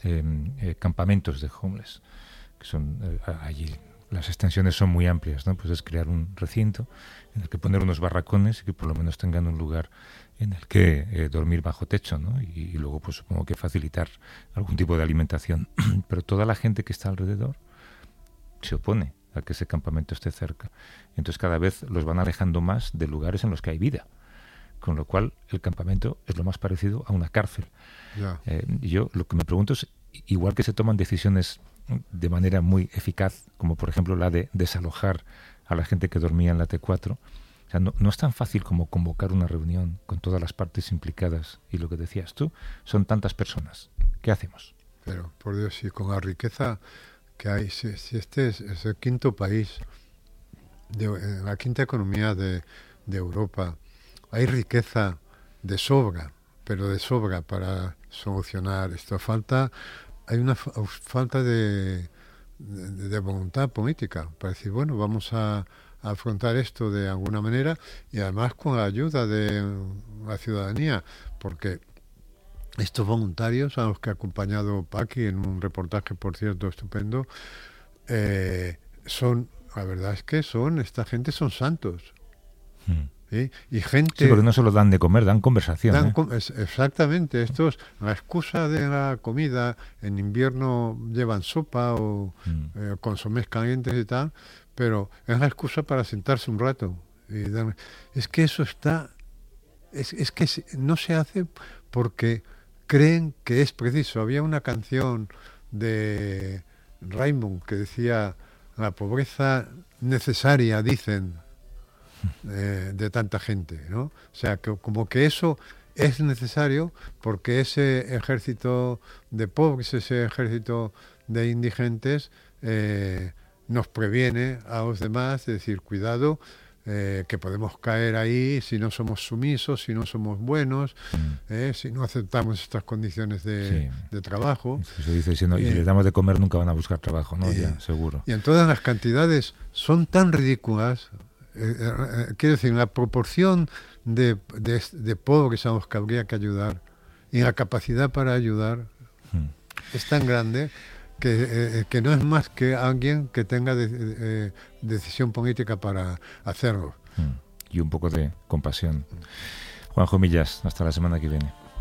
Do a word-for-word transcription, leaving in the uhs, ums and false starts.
eh, eh, campamentos de homeless, que son eh, allí. Las extensiones son muy amplias, ¿no? Pues es crear un recinto en el que poner unos barracones y que por lo menos tengan un lugar en el que eh, dormir bajo techo, ¿no? Y, y luego, pues supongo que facilitar algún tipo de alimentación. Pero toda la gente que está alrededor se opone a que ese campamento esté cerca. Entonces cada vez los van alejando más de lugares en los que hay vida. Con lo cual el campamento es lo más parecido a una cárcel. Ya. Eh, y yo lo que me pregunto es, igual que se toman decisiones de manera muy eficaz, como por ejemplo la de desalojar a la gente que dormía en la T cuatro, o sea, no, no es tan fácil como convocar una reunión con todas las partes implicadas. Y lo que decías tú, son tantas personas. ¿Qué hacemos? Pero, por Dios, si con la riqueza que hay, si, si este es, es el quinto país, de, la quinta economía de, de Europa, hay riqueza de sobra, pero de sobra para solucionar esto. Falta, hay una fa- falta de, de, de voluntad política para decir, bueno, vamos a, a afrontar esto de alguna manera y además con la ayuda de la ciudadanía, porque estos voluntarios a los que ha acompañado Paqui en un reportaje, por cierto, estupendo, eh, son, la verdad es que son, esta gente son santos. Hmm. ¿Sí? Y gente... Sí, porque no solo dan de comer, dan conversación. dan ¿eh? com- es- exactamente, estos, la excusa de la comida, en invierno llevan sopa o Hmm. eh, consomés calientes y tal, pero es la excusa para sentarse un rato. Y dar- es que eso está... Es, es que se- no se hace porque creen que es preciso. Había una canción de Raymond que decía, la pobreza necesaria, dicen, eh, de tanta gente, ¿no? O sea, que como que eso es necesario porque ese ejército de pobres, ese ejército de indigentes, eh, nos previene a los demás, es decir, cuidado, eh, que podemos caer ahí si no somos sumisos, si no somos buenos, Mm. eh, si no aceptamos estas condiciones de, Sí. de trabajo. Eso se dice, si, no, y si Eh, les damos de comer nunca van a buscar trabajo, ¿no? eh, Ya, seguro. Y en todas las cantidades son tan ridículas, eh, eh, eh, quiero decir, la proporción de, de, de pobres a los que habría que ayudar y la capacidad para ayudar Mm. es tan grande que, eh, que no es más que alguien que tenga de, eh, decisión política para hacerlo. Mm. Y un poco de compasión. Juanjo Millas, hasta la semana que viene.